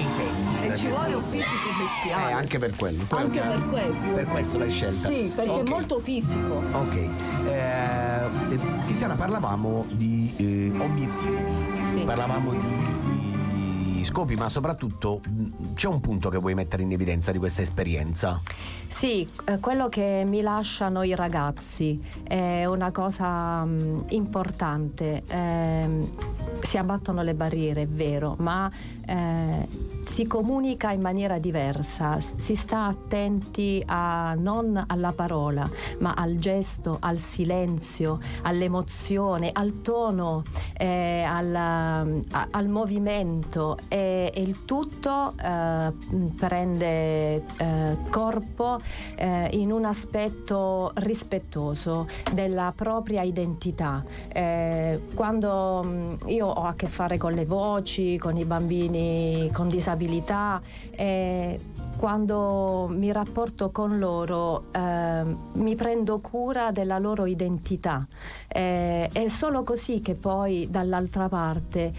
dei segni. E ci vuole un fisico bestiale. Anche per quello. Anche per questo. Per questo l'hai scelta. Sì, perché Ok. è molto fisico. Ok. Tiziana, parlavamo di obiettivi, Sì. parlavamo di scopi, ma soprattutto c'è un punto che vuoi mettere in evidenza di questa esperienza. Sì, quello che mi lasciano i ragazzi è una cosa importante. Si abbattono le barriere, è vero, ma si comunica in maniera diversa, si sta attenti non alla parola, ma al gesto, al silenzio, all'emozione, al tono, al movimento, e il tutto prende corpo in un aspetto rispettoso della propria identità. Quando io ho a che fare con le voci, con i bambini con disabilità, quando mi rapporto con loro mi prendo cura della loro identità. È solo così che poi dall'altra parte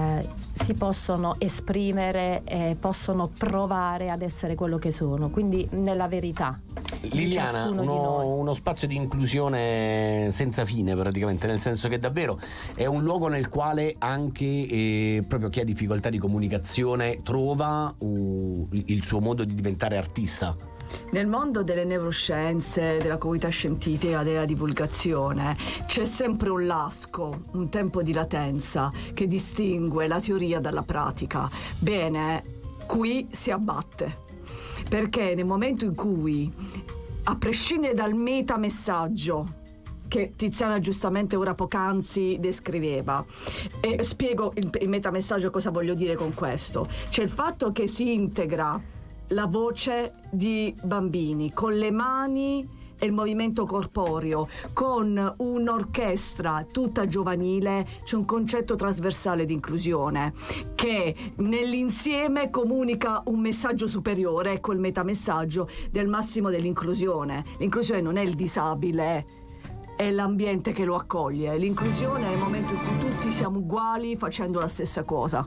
si possono esprimere, possono provare ad essere quello che sono, quindi nella verità. Liliana, uno spazio di inclusione senza fine praticamente, nel senso che davvero è un luogo nel quale anche proprio chi ha difficoltà di comunicazione trova il suo modo di diventare artista. Nel mondo delle neuroscienze, della comunità scientifica, della divulgazione, c'è sempre un lasco, un tempo di latenza che distingue la teoria dalla pratica. Bene, qui si abbatte, perché nel momento in cui, a prescindere dal metamessaggio che Tiziana giustamente ora poc'anzi descriveva, e spiego il metamessaggio, cosa voglio dire con questo. C'è il fatto che si integra la voce di bambini con le mani e il movimento corporeo, con un'orchestra tutta giovanile. C'è un concetto trasversale di inclusione che nell'insieme comunica un messaggio superiore, ecco il metamessaggio del massimo dell'inclusione. L'inclusione non è il disabile, è l'ambiente che lo accoglie. L'inclusione è il momento in cui tutti siamo uguali facendo la stessa cosa.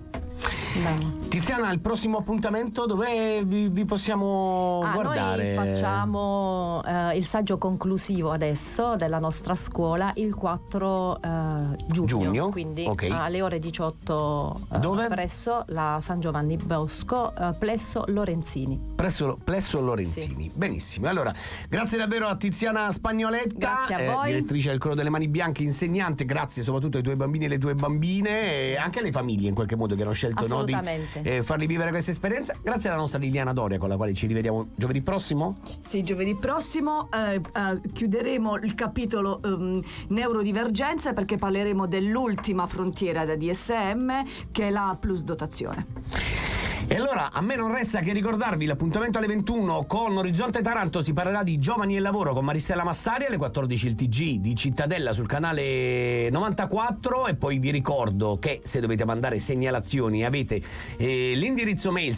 Tiziana, il prossimo appuntamento dove vi possiamo guardare? Noi facciamo il saggio conclusivo adesso della nostra scuola il 4 giugno, quindi alle ore 18 dove? Presso la San Giovanni Bosco, Plesso Lorenzini. Plesso Lorenzini, sì. Benissimo. Allora, grazie davvero a Tiziana Spagnoletta, grazie a voi. Direttrice del Coro delle Mani Bianche, insegnante. Grazie soprattutto ai tuoi bambini e alle tue bambine, sì. E anche alle famiglie in qualche modo che hanno scelto di farli vivere questa esperienza. Grazie alla nostra Liliana Doria, con la quale ci rivediamo giovedì prossimo. Sì, giovedì prossimo chiuderemo il capitolo neurodivergenza, perché parleremo dell'ultima frontiera da DSM, che è la plus dotazione. E allora a me non resta che ricordarvi l'appuntamento alle 21 con Orizzonte Taranto. Si parlerà di giovani e lavoro con Maristella Massari, alle 14 il TG di Cittadella sul canale 94. E poi vi ricordo che se dovete mandare segnalazioni avete l'indirizzo mail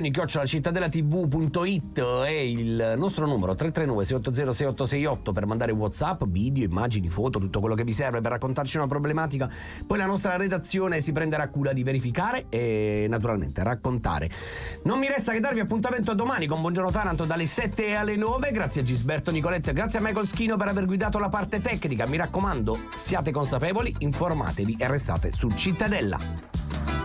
segnalazioni@cittadellatv.it e il nostro numero 339 680 6868 per mandare WhatsApp, video, immagini, foto, tutto quello che vi serve per raccontarci una problematica. Poi la nostra redazione si prenderà cura di verificare e naturalmente raccontare. Non mi resta che darvi appuntamento a domani con Buongiorno Taranto dalle 7 alle 9. Grazie a Gisberto Nicoletto e grazie a Michael Schino per aver guidato la parte tecnica. Mi raccomando, siate consapevoli, informatevi e restate su Cittadella.